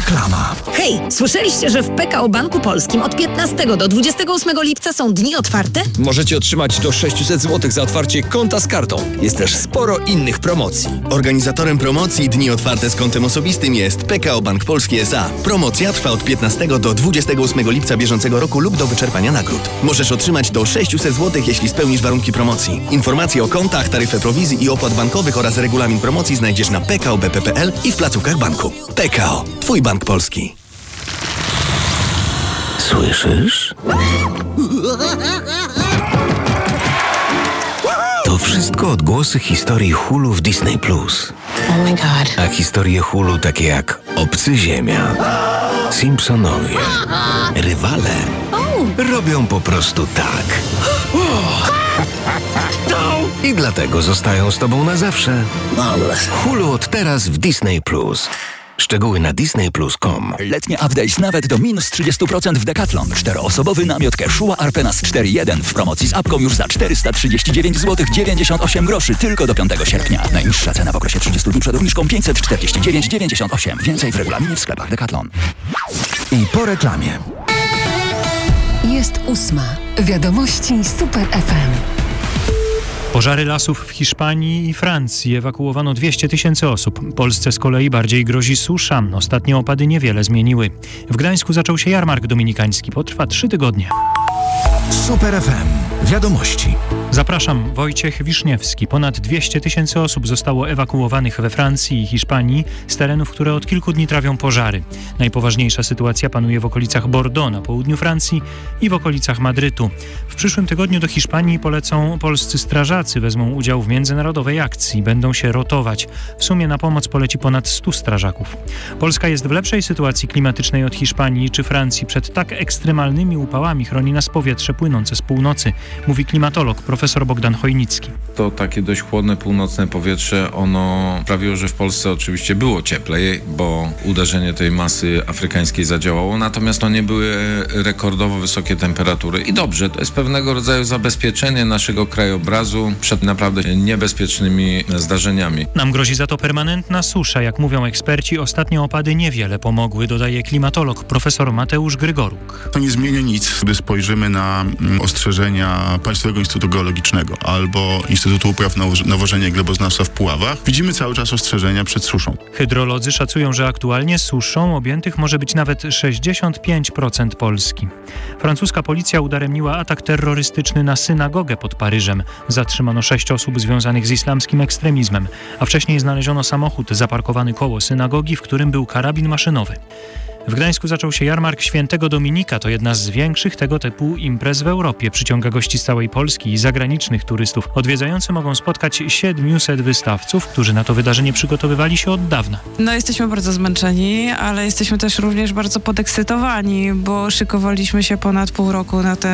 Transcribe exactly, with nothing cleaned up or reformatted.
Reklama. Hej, słyszeliście, że w P K O Banku Polskim od piętnastego do dwudziestego ósmego lipca są dni otwarte? Możecie otrzymać do sześćset złotych za otwarcie konta z kartą. Jest też sporo innych promocji. Organizatorem promocji Dni Otwarte z kontem osobistym jest P K O Bank Polski S A. Promocja trwa od piętnastego do dwudziestego ósmego lipca bieżącego roku lub do wyczerpania nagród. Możesz otrzymać do sześćset złotych, jeśli spełnisz warunki promocji. Informacje o kontach, taryfę prowizji i opłat bankowych oraz regulamin promocji znajdziesz na p k o b p kropka p l i w placówkach banku. P K O. Twój bank polski. Słyszysz? To wszystko odgłosy historii Hulu w Disney Plus. Oh my god. A historie Hulu takie jak Obcy Ziemia, Simpsonowie, Rywale robią po prostu tak. I dlatego zostają z tobą na zawsze. Hulu od teraz w Disney Plus. Szczegóły na disney plus kropka com. Letnie update nawet do minus trzydzieści procent w Decathlon. Czteroosobowy namiot Quechua Arpenas cztery jeden w promocji z apką już za czterysta trzydzieści dziewięć złotych dziewięćdziesiąt osiem groszy tylko do piątego sierpnia. Najniższa cena w okresie trzydziestu dni przed obniżką pięćset czterdzieści dziewięć dziewięćdziesiąt osiem. Więcej w regulaminie w sklepach Decathlon. I po reklamie. Jest ósma. Wiadomości Super F M. Pożary lasów w Hiszpanii i Francji. Ewakuowano dwieście tysięcy osób. Polsce z kolei bardziej grozi susza. Ostatnie opady niewiele zmieniły. W Gdańsku zaczął się jarmark dominikański. Potrwa trzy tygodnie. Super F M. Wiadomości. Zapraszam, Wojciech Wiszniewski. Ponad dwieście tysięcy osób zostało ewakuowanych we Francji i Hiszpanii z terenów, które od kilku dni trawią pożary. Najpoważniejsza sytuacja panuje w okolicach Bordeaux na południu Francji i w okolicach Madrytu. W przyszłym tygodniu do Hiszpanii polecą polscy strażacy. Wezmą udział w międzynarodowej akcji. Będą się rotować. W sumie na pomoc poleci ponad stu strażaków. Polska jest w lepszej sytuacji klimatycznej od Hiszpanii czy Francji. Przed tak ekstremalnymi upałami chroni nas powietrze płynące z północy, mówi klimatolog profesor Bogdan Chojnicki. To takie dość chłodne północne powietrze, ono sprawiło, że w Polsce oczywiście było cieplej, bo uderzenie tej masy afrykańskiej zadziałało, natomiast to nie były rekordowo wysokie temperatury. I dobrze, to jest pewnego rodzaju zabezpieczenie naszego krajobrazu przed naprawdę niebezpiecznymi zdarzeniami. Nam grozi za to permanentna susza. Jak mówią eksperci, ostatnie opady niewiele pomogły, dodaje klimatolog profesor Mateusz Grygoruk. To nie zmienia nic, gdy spojrzymy na ostrzeżenia Państwowego Instytutu Geologicznego albo Instytutu Upraw Nawożenia i Gleboznawstwa w Puławach. Widzimy cały czas ostrzeżenia przed suszą. Hydrolodzy szacują, że aktualnie suszą objętych może być nawet sześćdziesiąt pięć procent Polski. Francuska policja udaremniła atak terrorystyczny na synagogę pod Paryżem. Zatrzymano sześć osób związanych z islamskim ekstremizmem, a wcześniej znaleziono samochód zaparkowany koło synagogi, w którym był karabin maszynowy. W Gdańsku zaczął się jarmark Świętego Dominika. To jedna z większych tego typu imprez w Europie. Przyciąga gości z całej Polski i zagranicznych turystów. Odwiedzający mogą spotkać siedmiuset wystawców, którzy na to wydarzenie przygotowywali się od dawna. No jesteśmy bardzo zmęczeni, ale jesteśmy też również bardzo podekscytowani, bo szykowaliśmy się ponad pół roku na ten